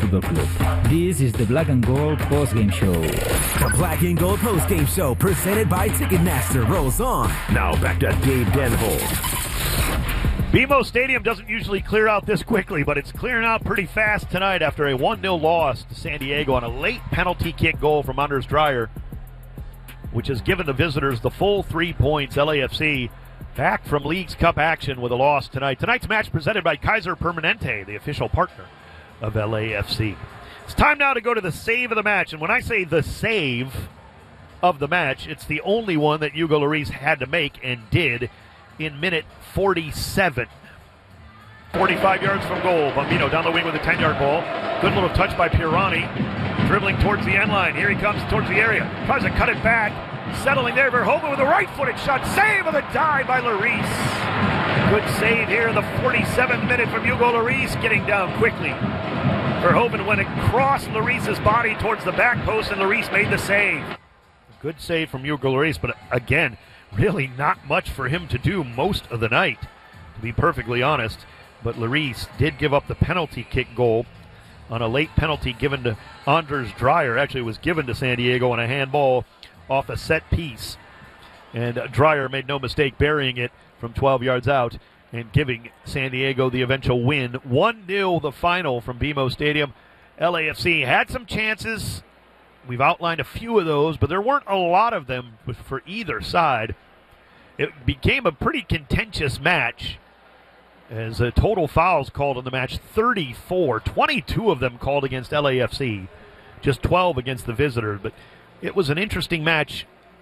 Football Club. This is the Black and Gold Postgame Show. The Black and Gold Postgame Show, presented by Ticketmaster, rolls on. Now back to Dave Denholz. BMO Stadium doesn't usually clear out this quickly, but it's clearing out pretty fast tonight after a 1-0 loss to San Diego on a late penalty kick goal from Anders Dreyer, which has given the visitors the full 3 points. LAFC back from Leagues Cup action with a loss tonight. Tonight's match presented by Kaiser Permanente, the official partner of LAFC. It's time now to go to the save of the match. And when I say the save of the match, it's the only one that Hugo Lloris had to make and did in minute 47. 45 yards from goal. Bambino down the wing with a 10-yard ball. Good little touch by Pirani. Dribbling towards the end line. Here he comes towards the area. Tries to cut it back. Settling there, Verhoeven with a right-footed shot. Save with a dive by Lloris. Good save here in the 47th minute from Hugo Lloris, getting down quickly. Verhoeven went across Lloris's body towards the back post, and Lloris made the save. Good save from Hugo Lloris, but again, really not much for him to do most of the night, to be perfectly honest. But Lloris did give up the penalty kick goal on a late penalty given to Anders Dreyer. Actually, it was given to San Diego on a handball off a set piece. And Dreyer made no mistake burying it from 12 yards out and giving San Diego the eventual win. 1-0 the final from BMO Stadium. LAFC had some chances. We've outlined a few of those, but there weren't a lot of them for either side. It became a pretty contentious match as total fouls called in the match, 34. 22 of them called against LAFC, just 12 against the visitors. But it was an interesting match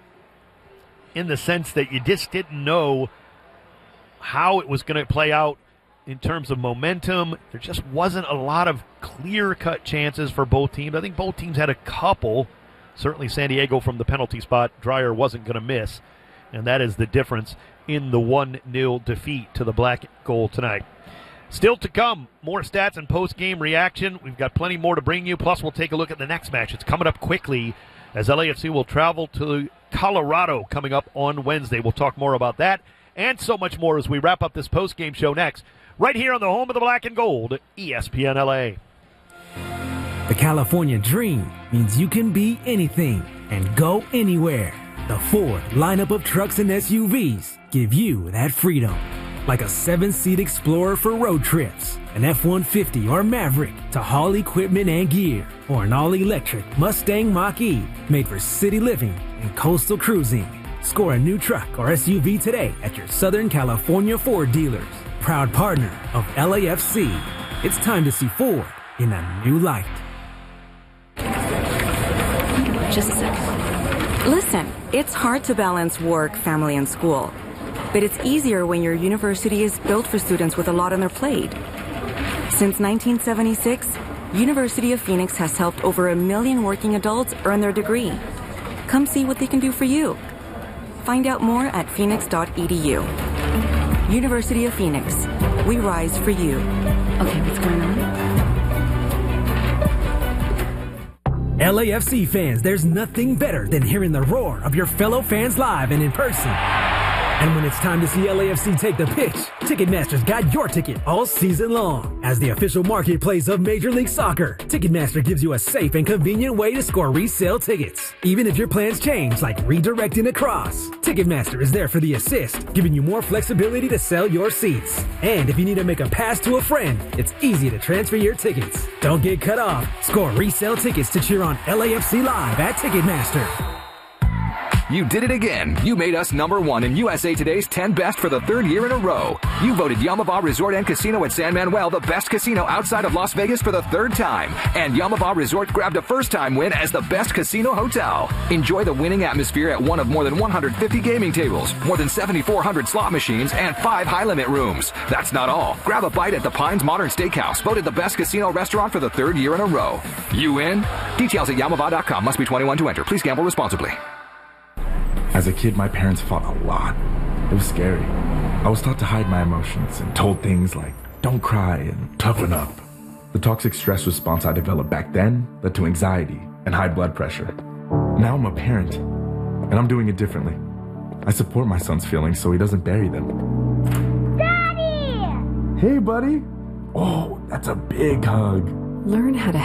in the sense that you just didn't know how it was going to play out in terms of momentum. There just wasn't a lot of clear-cut chances for both teams. I think both teams had a couple. Certainly San Diego from the penalty spot, Dreyer wasn't going to miss. And that is the difference in the 1-0 defeat to the Black Gold tonight. Still to come, more stats and post-game reaction. We've got plenty more to bring you. Plus, we'll take a look at the next match. It's coming up quickly as LAFC will travel to Colorado coming up on Wednesday. We'll talk more about that and so much more as we wrap up this post-game show next, right here on the home of the Black and Gold, ESPN LA. The California dream means you can be anything and go anywhere. The Ford lineup of trucks and SUVs give you that freedom. Like a 7-seat Explorer for road trips, an F-150 or Maverick to haul equipment and gear, or an all-electric Mustang Mach-E made for city living and coastal cruising. Score a new truck or SUV today at your Southern California Ford dealers. Proud partner of LAFC. It's time to see Ford in a new light. Just a second. Listen, it's hard to balance work, family, and school. But it's easier when your university is built for students with a lot on their plate. Since 1976, University of Phoenix has helped over 1 million working adults earn their degree. Come see what they can do for you. Find out more at phoenix.edu. University of Phoenix. We rise for you. Okay, what's going on? LAFC fans, there's nothing better than hearing the roar of your fellow fans live and in person. And when it's time to see LAFC take the pitch, Ticketmaster's got your ticket all season long. As the official marketplace of Major League Soccer, Ticketmaster gives you a safe and convenient way to score resale tickets. Even if your plans change, like redirecting across, Ticketmaster is there for the assist, giving you more flexibility to sell your seats. And if you need to make a pass to a friend, it's easy to transfer your tickets. Don't get cut off. Score resale tickets to cheer on LAFC live at Ticketmaster. You did it again. You made us #1 in USA Today's 10 Best for the 3rd year in a row. You voted Yamava Resort and Casino at San Manuel the best casino outside of Las Vegas for the 3rd time. And Yamava Resort grabbed a first-time win as the best casino hotel. Enjoy the winning atmosphere at one of more than 150 gaming tables, more than 7,400 slot machines, and 5 high-limit rooms. That's not all. Grab a bite at the Pines Modern Steakhouse, voted the best casino restaurant for the 3rd year in a row. You in? Details at Yamava.com. Must be 21 to enter. Please gamble responsibly. As a kid, my parents fought a lot. It was scary. I was taught to hide my emotions and told things like, don't cry and toughen up. The toxic stress response I developed back then led to anxiety and high blood pressure. Now I'm a parent, and I'm doing it differently. I support my son's feelings so he doesn't bury them. Daddy! Hey, buddy. Oh, that's a big hug. Learn how to